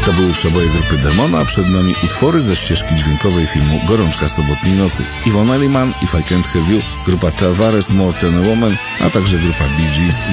To były przeboje grupy Demona, a przed nami utwory ze ścieżki dźwiękowej filmu Gorączka sobotniej nocy. Yvonne Elliman, If I Can't Have You, grupa Tavares, More Than a Woman, a także grupa Bee Gees